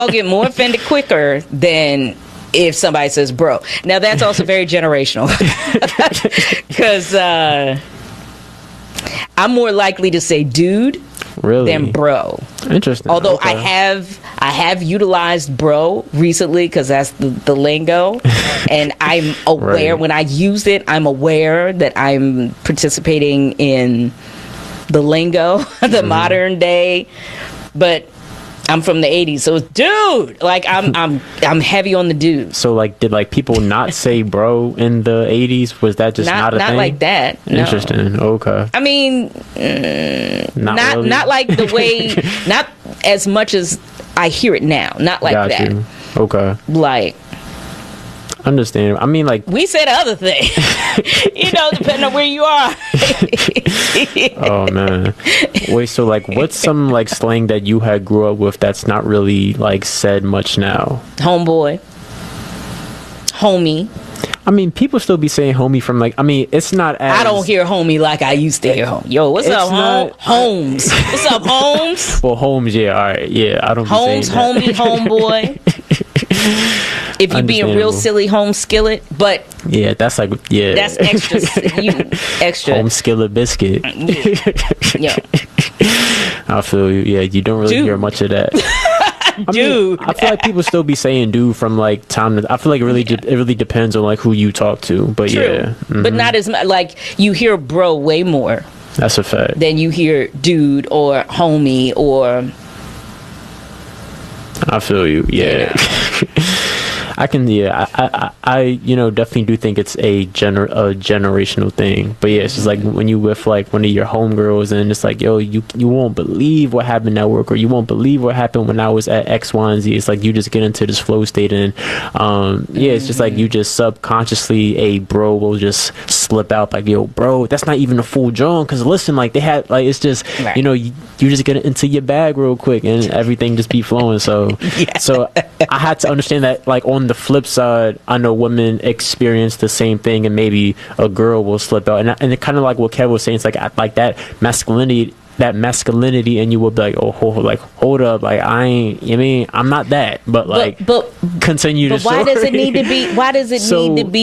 I'll get more offended quicker than if somebody says bro. Now that's also very generational, because I'm more likely to say dude than bro. Interesting. Although okay. I have utilized bro recently because that's the lingo, and I'm aware when I use it. I'm aware that I'm participating in the lingo, the modern day, but I'm from the 80s, so it's dude. Like I'm heavy on the dude. So like, did like people not say bro in the 80s? Was that just not a thing? Not like that. No. Interesting. Okay. I mean, not really? not like the way, not as much as I hear it now. Not like that. You. Okay. Like. Understand. I mean, like, we said other thing, depending on where you are. Oh man. Wait, so like, what's some like slang that you had grew up with that's not really like said much now? Homeboy, homie. I mean, people still be saying homie from like, I mean, it's not as... I don't hear homie like I used to hear home. Yo, what's up, Holmes? What's up, Holmes? Well, Holmes, yeah, all right, yeah, I don't Holmes, be saying that. homie, homeboy. If you being real silly, home skillet, but yeah, that's like that's extra. Extra home skillet biscuit. Yeah. I feel you. Yeah, you don't really hear much of that. Dude, I feel like people still be saying dude from like time to. I feel like it really depends on like who you talk to. But true. Yeah, but not as much. Like you hear bro way more. That's a fact. Than you hear dude or homie or. I feel you. Yeah. I can, I definitely do think it's a generational thing. But yeah, it's just like when you with like one of your homegirls and it's like, yo, you won't believe what happened at work, or you won't believe what happened when I was at X, Y, and Z. It's like you just get into this flow state, and it's just like you just subconsciously a bro will just slip out like, yo, bro, that's not even a full John, because listen, like they had like, it's just you just get into your bag real quick and everything just be flowing. So so I had to understand that like on the flip side, I know women experience the same thing, and maybe a girl will slip out, and it kind of like what Kev was saying, it's like that masculinity, and you will be like, hold up, like I'm not that, but continue to. Why does it need to be? Why does it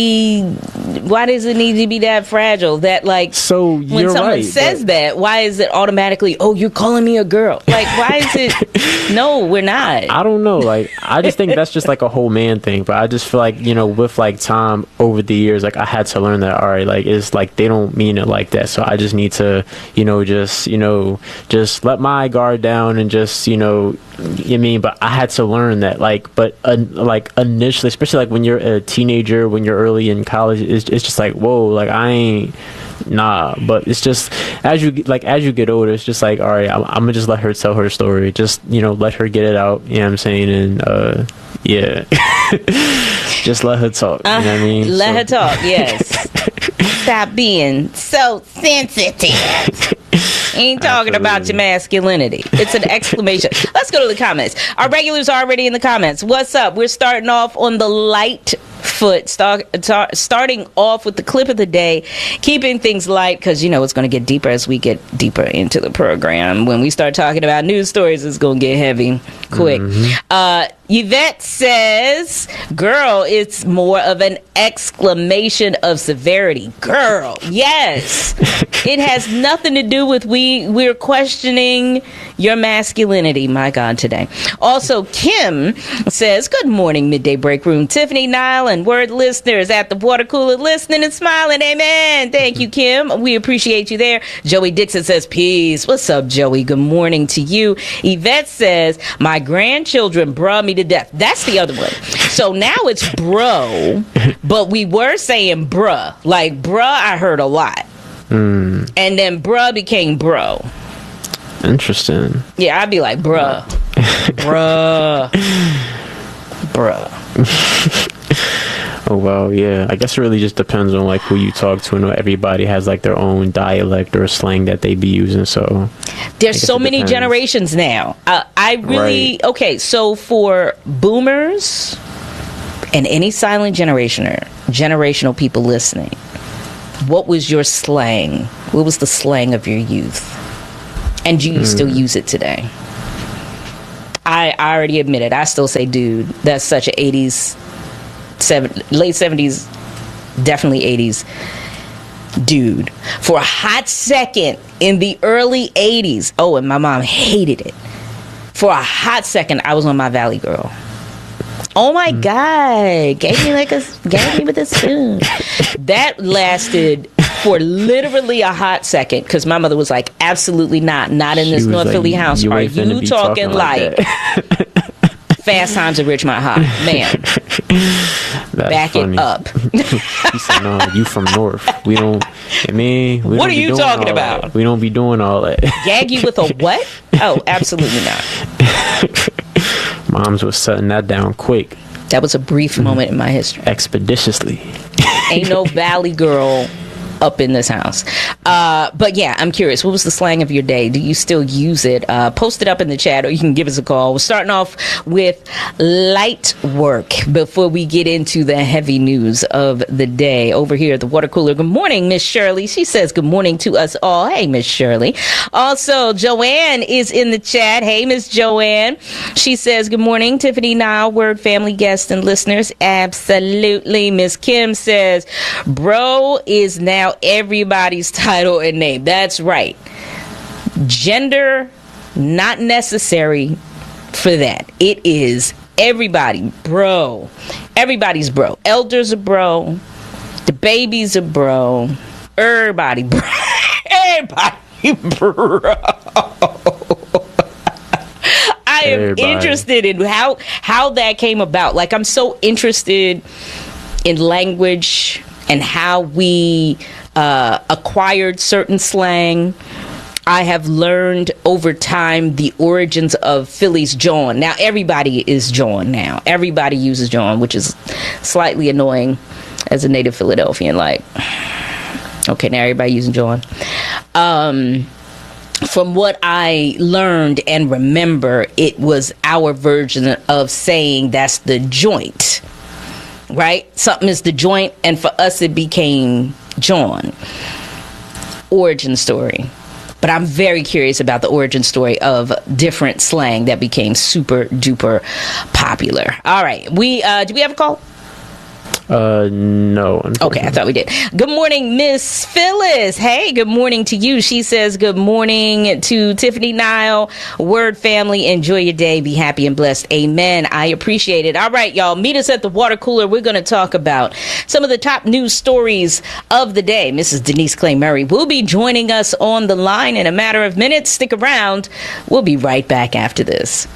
need to be that fragile? That like, so when someone says that, why is it automatically? Oh, you're calling me a girl? Like, why is it? No, we're not. I don't know. Like, I just think that's just like a whole man thing. But I just feel like, with like time over the years, like I had to learn that. All right, like it's like they don't mean it like that. So I just need to, just let my guard down and just, but I had to learn that, like, but like initially, especially like when you're a teenager, when you're early in college, it's just like, whoa, like I ain't, nah. But it's just as you get older, it's just like, all right, I'm gonna just let her tell her story, just let her get it out, you know what I'm saying? And yeah. Just let her talk, you know what I mean? Let her talk, yes. Stop being so sensitive. Ain't talking about your masculinity. It's an exclamation. Let's go to the comments. Our regulars are already in the comments. What's up? We're starting off on the light foot, starting off with the clip of the day, keeping things light, because it's going to get deeper as we get deeper into the program. When we start talking about news stories, it's going to get heavy quick. Yvette says, girl, it's more of an exclamation of severity. Girl, yes. It has nothing to do with we're questioning your masculinity, my God, today. Also, Kim says, good morning, Midday Break Room. Tiffany, Nile, and Word listeners at the water cooler listening and smiling. Amen. Thank you, Kim. We appreciate you there. Joey Dixon says, peace. What's up, Joey? Good morning to you. Yvette says, my grandchildren bruh me to death. That's the other one. So now it's bro, but we were saying bruh. Like, bruh, I heard a lot. And then bruh became bro. Interesting. Yeah, I'd be like, bruh. Bruh. Oh, well, yeah. I guess it really just depends on like who you talk to. And everybody has like their own dialect or slang that they be using. So there's so many generations now. I really okay. So for boomers and any silent generational people listening, what was your slang? What was the slang of your youth? And do you still use it today? I already admitted, I still say dude. That's such an 80s, late 70s, definitely 80s dude. For a hot second in the early 80s, oh, and my mom hated it. For a hot second, I was on my Valley Girl. Oh my God, gave me with a spoon. That lasted for literally a hot second, because my mother was like, absolutely not in this North Philly house. Are you talking like Fast Times at Ridgemont High? Man, back funny. It up. He said, no, you from North. We don't, what are you talking about? That. We don't be doing all that. Gag you with a what? Oh, absolutely not. Moms was shutting that down quick. That was a brief moment in my history. Expeditiously. Ain't no Valley Girl up in this house. But yeah, I'm curious, what was the slang of your day? Do you still use it? Post it up in the chat, or you can give us a call. We're starting off with light work before we get into the heavy news of the day. Over here at the water cooler, good morning, Miss Shirley. She says good morning to us all. Hey, Miss Shirley. Also, Joanne is in the chat. Hey, Miss Joanne. She says good morning, Tiffany Nile, Word family guests and listeners. Absolutely. Miss Kim says bro is now everybody's title and name. That's right. Gender not necessary for that. It is everybody, bro. Everybody's bro. Elders are bro. The babies are bro. Everybody bro. Everybody bro. I am interested in how that came about. Like, I'm so interested in language and how we acquired certain slang. I have learned over time the origins of Philly's John. Now, everybody is John now. Everybody uses John, which is slightly annoying as a native Philadelphian. Like, okay, now everybody using John. From what I learned and remember, it was our version of saying that's the joint. Right? Something is the joint, and for us it became John. Origin story. But I'm very curious about the origin story of different slang that became super duper popular. All right. Do we have a call? No. Okay, I thought we did. Good morning, Miss Phyllis. Hey, good morning to you. She says good morning to Tiffany Nile, Word family. Enjoy your day. Be happy and blessed. Amen. I appreciate it. All right, y'all. Meet us at the water cooler. We're going to talk about some of the top news stories of the day. Mrs. Denise Clay Murray will be joining us on the line in a matter of minutes. Stick around. We'll be right back after this.